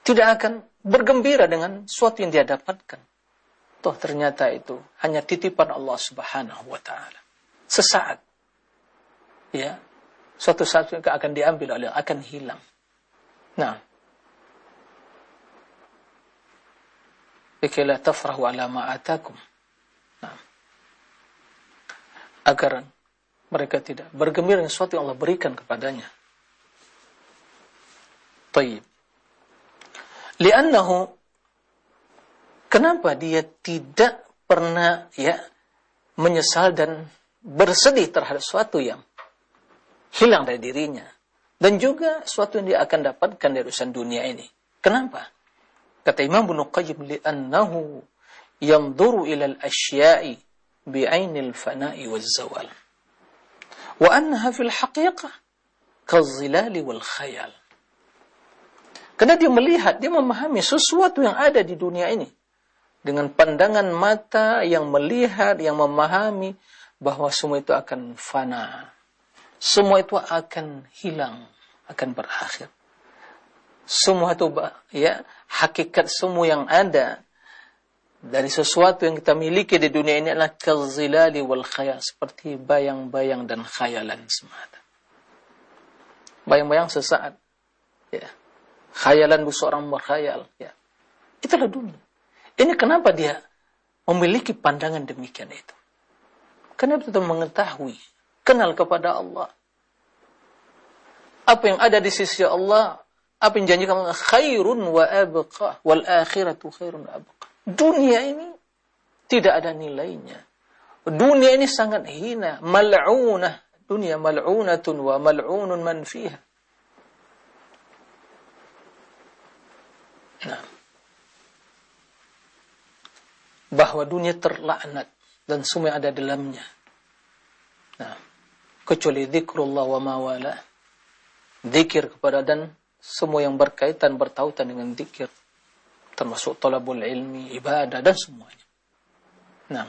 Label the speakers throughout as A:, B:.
A: Tidak akan bergembira dengan sesuatu yang dia dapatkan. Toh ternyata itu hanya titipan Allah Subhanahu wa ta'ala. Sesaat. Ya. Suatu saat akan diambil oleh, akan hilang. Nah. Likay la tafrahu ala ma atakum. Nah. Agar mereka tidak bergembira dengan sesuatu yang Allah berikan kepadanya. Tayyib. Li'annahu, kenapa dia tidak pernah menyesal dan bersedih terhadap sesuatu yang hilang dari dirinya, dan juga sesuatu yang dia akan dapatkan dari urusan dunia ini. Kenapa? Kata Imam Ibnu Qayyim, li'annahu yanzuru ila al-asya'i bi'ainil fana'i waz-zawal wa annaha fil haqiqah kaz-zilali wal khayal. Karena dia melihat, dia memahami sesuatu yang ada di dunia ini dengan pandangan mata yang melihat, yang memahami bahwa semua itu akan fana. Semua itu akan hilang, akan berakhir. Semua itu hakikat semua yang ada dari sesuatu yang kita miliki di dunia ini adalah kazilali wal khayal, seperti bayang-bayang dan khayalan semata. Bayang-bayang sesaat, khayalan seorang berkhayal, itulah dunia. Ini kenapa dia memiliki pandangan demikian itu? Karena dia mengetahui, kenal kepada Allah. Apa yang ada di sisi Allah, apa yang janjikan Allah, khairun wa abqa, wal akhiratu khairun wa abqa. Dunia ini tidak ada nilainya. Dunia ini sangat hina, mal'unah. Dunia mal'unatun wa mal'unun man fiha. Nah, bahwa dunia terlaknat dan semua yang ada dalamnya. Nah, kecuali zikrullah wa mawala, zikir kepada dan semua yang berkaitan bertautan dengan zikir, termasuk talabul ilmi, ibadah dan semuanya. Nah,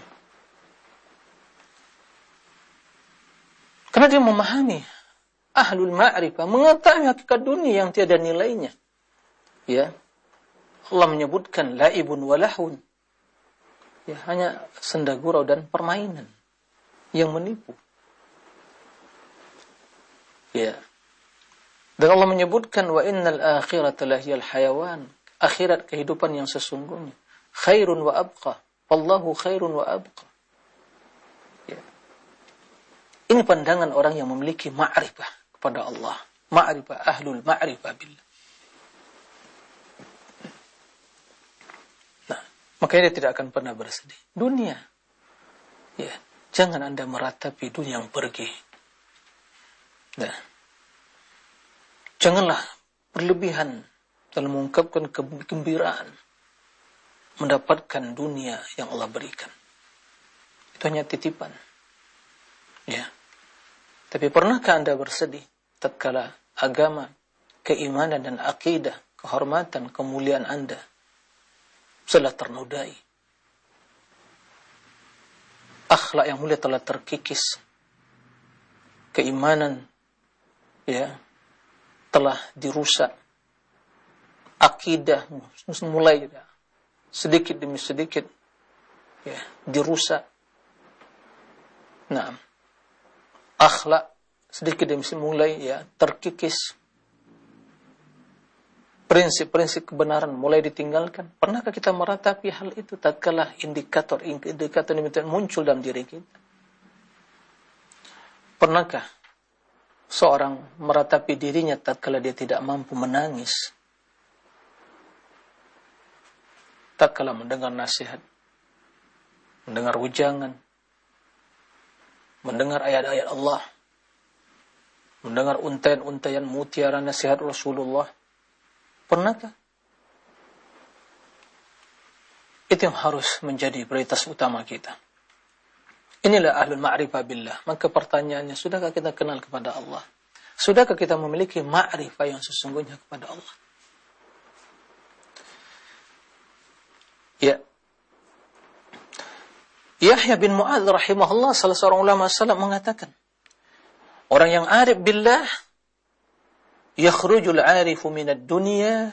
A: karena dia memahami, ahlul ma'rifah mengetahui hakikat dunia yang tiada nilainya. Ya, Allah menyebutkan laibun walahun, hanya senda gurau dan permainan yang menipu. Dan Allah menyebutkan wa innal akhirata lahiyal hayawan, akhirat kehidupan yang sesungguhnya, khairun wa abqa, wallahu khairun wa abqa. Ini pandangan orang yang memiliki ma'rifah kepada Allah, ma'rifah, ahlul ma'rifah billah. Makanya dia tidak akan pernah bersedih. Dunia, jangan Anda meratapi dunia yang pergi. Nah, janganlah berlebihan dalam mengungkapkan kegembiraan mendapatkan dunia yang Allah berikan. Itu hanya titipan. Tapi pernahkah Anda bersedih tatkala agama, keimanan dan akidah, kehormatan, kemuliaan Anda telah ternodai? Akhlak yang mulia telah terkikis. Keimanan telah dirusak. Akidah mulai sedikit demi sedikit dirusak. Nah, akhlak sedikit demi sedikit mulai terkikis. Prinsip-prinsip kebenaran mulai ditinggalkan. Pernahkah kita meratapi hal itu tatkala indikator demikian muncul dalam diri kita? Pernahkah seorang meratapi dirinya tatkala dia tidak mampu menangis, tatkala mendengar nasihat, mendengar ujangan, mendengar ayat-ayat Allah, mendengar untayan-untayan mutiara nasihat Rasulullah? Pernahkah? Itu yang harus menjadi prioritas utama kita. Inilah ahlul ma'rifah billah. Maka pertanyaannya, sudahkah kita kenal kepada Allah? Sudahkah kita memiliki ma'rifah yang sesungguhnya kepada Allah? Yahya bin Mu'adz rahimahullah, salah seorang ulama salaf, mengatakan, orang yang arif billah, yakhrujul arifu minad dunya